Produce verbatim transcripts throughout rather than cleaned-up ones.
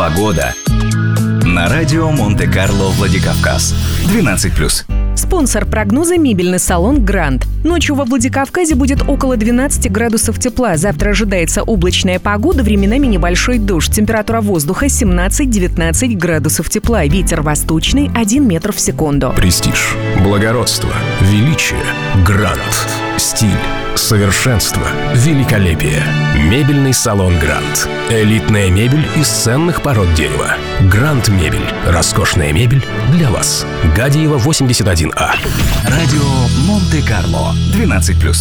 Погода. На радио Монте-Карло, Владикавказ. двенадцать плюс. Спонсор прогноза – мебельный салон «Гранд». Ночью во Владикавказе будет около двенадцати градусов тепла. Завтра ожидается облачная погода, временами небольшой дождь. Температура воздуха семнадцать-девятнадцать градусов тепла. Ветер восточный один метр в секунду. Престиж, благородство, величие, грант, стиль, совершенство, великолепие. Мебельный салон «Гранд». Элитная мебель из ценных пород дерева. «Гранд Мебель». Роскошная мебель для вас. Гадиева, восемьдесят один А. Радио Монте-Карло. двенадцать плюс.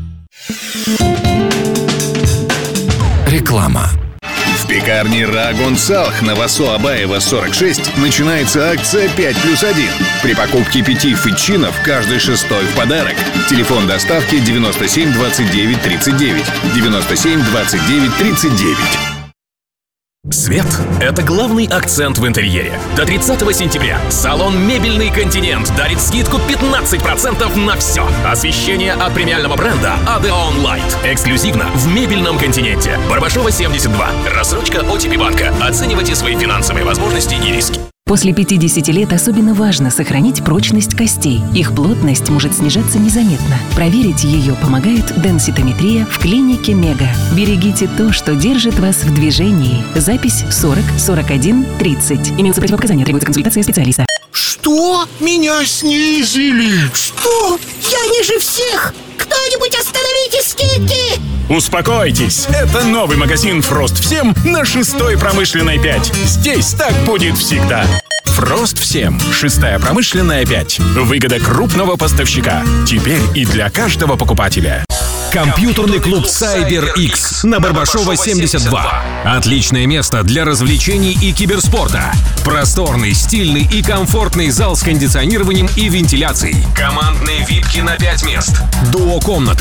Реклама. В пекарне Рагун Салх на Васо Абаева сорок шесть начинается акция пять плюс один. При покупке пяти фетчинов каждый шестой в подарок. Телефон доставки девяносто семь двадцать девять тридцать девять. девяносто семь двадцать девять тридцать девять. Свет – это главный акцент в интерьере. До тридцатого сентября салон «Мебельный континент» дарит скидку пятнадцать процентов на все. Освещение от премиального бренда Адеон Лайт. Эксклюзивно в «Мебельном континенте». Барбашова, семьдесят два. Рассрочка о ти пи банка. Оценивайте свои финансовые возможности и риски. После пятидесяти лет особенно важно сохранить прочность костей. Их плотность может снижаться незаметно. Проверить ее помогает денситометрия в клинике Мега. Берегите то, что держит вас в движении. Запись сорок сорок один тридцать. Имеются противопоказания, требуется консультация специалиста. Что? Меня снизили? Что? Я ниже всех! Кто-нибудь остановите скидки! Успокойтесь, это новый магазин «Фрост всем» на шестой промышленной пять. Здесь так будет всегда. «Фрост всем» — шестая промышленная пять. Выгода крупного поставщика. Теперь и для каждого покупателя. Компьютерный клуб CyberX на Барбашова, семьдесят два. Отличное место для развлечений и киберспорта. Просторный, стильный и комфортный зал с кондиционированием и вентиляцией. Командные випки на пять мест. Дуо-комнаты.